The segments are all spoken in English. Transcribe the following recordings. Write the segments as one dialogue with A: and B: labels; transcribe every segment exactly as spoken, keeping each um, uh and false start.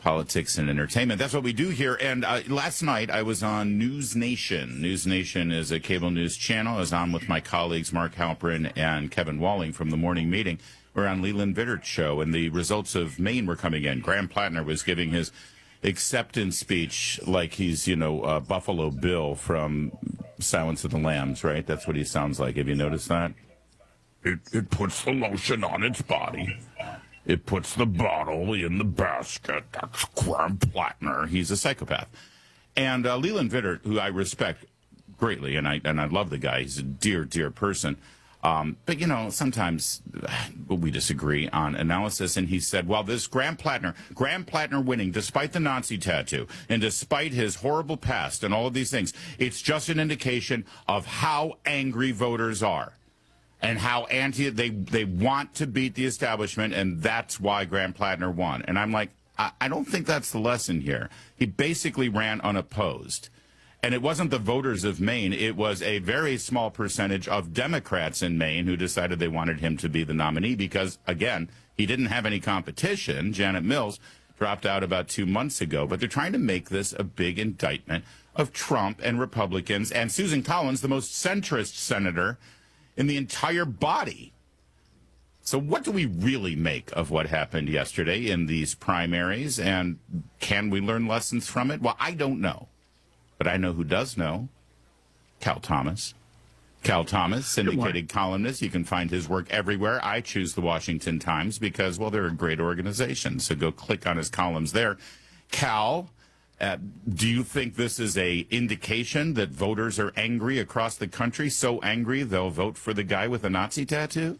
A: politics and entertainment. That's what we do here. And uh, last night I was on News Nation. News Nation is a cable news channel. I was on with my colleagues Mark Halperin and Kevin Walling from the morning meeting. We're on Leland Vittert's show, and the results of Maine were coming in. Graham Plattner was giving his acceptance speech like he's, you know, uh, Buffalo Bill from Silence of the Lambs, right? That's what he sounds like. Have you noticed that? It, it puts the lotion on its body. It puts the bottle in the basket. That's Graham Plattner. He's a psychopath. And uh, Leland Vittert, who I respect greatly, and I and I love the guy. He's a dear, dear person. Um, but, you know, sometimes we disagree on analysis. And he said, well, this Graham Plattner, Graham Plattner winning, despite the Nazi tattoo and despite his horrible past and all of these things, it's just an indication of how angry voters are. And how anti they they want to beat the establishment, and that's why Graham Plattner won. And I'm like, I, I don't think that's the lesson here. He basically ran unopposed. And it wasn't the voters of Maine. It was a very small percentage of Democrats in Maine who decided they wanted him to be the nominee because, again, he didn't have any competition. Janet Mills dropped out about two months ago. But they're trying to make this a big indictment of Trump and Republicans and Susan Collins, the most centrist senator in the entire body. So what do we really make of what happened yesterday in these primaries, and can we learn lessons from it? Well, I don't know, but I know who does know. Cal Thomas. Cal Thomas, syndicated columnist. You can find his work everywhere. I choose the Washington Times because, well, they're a great organization, so go click on his columns there. Cal, Uh, do you think this is a indication that voters are angry across the country, so angry they'll vote for the guy with a Nazi tattoo?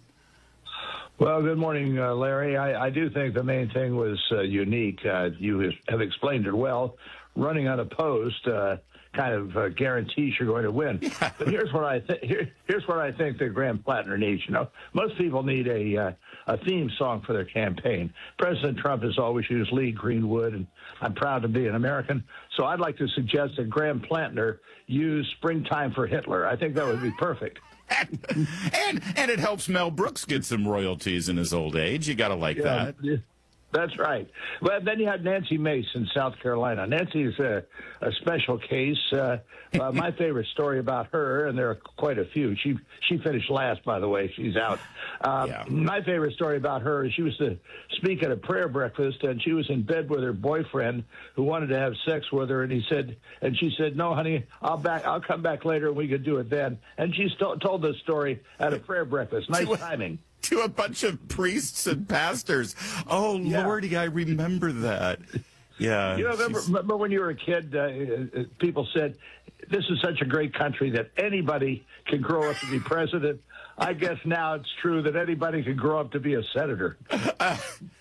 B: Well, good morning, uh, Larry. I, I do think the main thing was uh, unique. Uh, you have explained it well. Running unopposed uh, kind of uh, guarantees you're going to win. Yeah. But here's what I think. Here, here's what I think that Graham Plattner needs. You know, most people need a uh, a theme song for their campaign. President Trump has always used Lee Greenwood, and I'm proud to be an American. So I'd like to suggest that Graham Plattner use "Springtime for Hitler." I think that would be perfect.
A: and, and and it helps Mel Brooks get some royalties in his old age. You got to like
B: yeah,
A: that.
B: Yeah. That's right. Well, then you had Nancy Mace in South Carolina. Nancy is a, a special case. Uh, uh, my favorite story about her, and there are quite a few. She she finished last, by the way. She's out. Uh, yeah. My favorite story about her is she was to speak at a prayer breakfast, and she was in bed with her boyfriend who wanted to have sex with her, and he said, and she said, "No, honey, I'll back. I'll come back later, and we could do it then." And she st- told this story at a prayer breakfast. Nice timing.
A: To a bunch of priests and pastors. Oh, yeah. Lordy, I remember that. Yeah.
B: You know, remember, remember when you were a kid, uh, people said, this is such a great country that anybody can grow up to be president. I guess now it's true that anybody can grow up to be a senator.
A: Uh,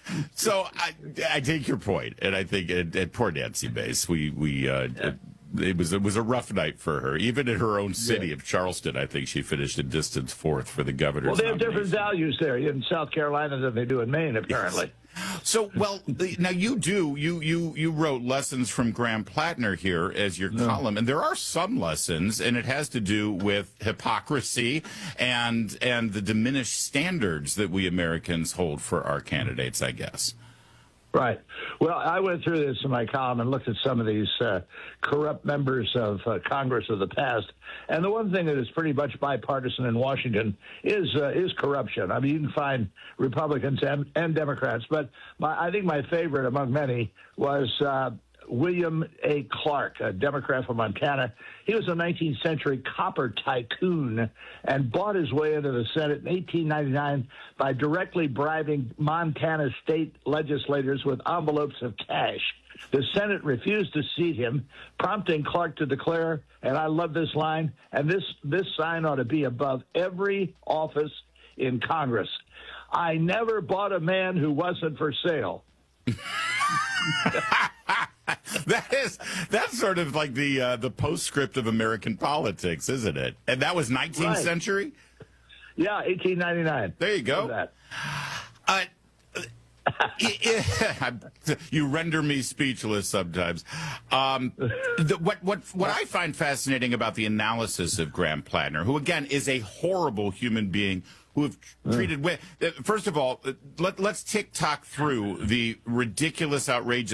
A: so I, I take your point, and I think at, at poor Nancy Mace, we, we uh, yeah. it, It was it was a rough night for her. Even in her own city yeah. of Charleston, I think she finished a distant fourth for the governor's
B: Well, they have
A: nomination.
B: different values there in South Carolina than they do in Maine, apparently.
A: Yes. So, well, now you do, you you you wrote lessons from Graham Plattner here as your no. column, and there are some lessons, and it has to do with hypocrisy and and the diminished standards that we Americans hold for our candidates, I guess.
B: Right. Well, I went through this in my column and looked at some of these uh, corrupt members of uh, Congress of the past. And the one thing that is pretty much bipartisan in Washington is uh, is corruption. I mean, you can find Republicans and, and Democrats, but my, I think my favorite among many was uh, William A. Clark, a Democrat from Montana. He was a nineteenth century copper tycoon and bought his way into the Senate in eighteen ninety-nine by directly bribing Montana state legislators with envelopes of cash. The Senate refused to seat him, prompting Clark to declare, and I love this line, and this, this sign ought to be above every office in Congress: I never bought a man who wasn't for sale.
A: That is that's sort of like the uh, the postscript of American politics, isn't it? And that was nineteenth
B: right.
A: century?
B: Yeah, eighteen ninety-nine.
A: There you go.
B: That.
A: Uh, you render me speechless sometimes. Um, the, what what what I find fascinating about the analysis of Graham Plattner, who again is a horrible human being, who have treated with. First of all, let, let's tick tock through the ridiculous, outrageous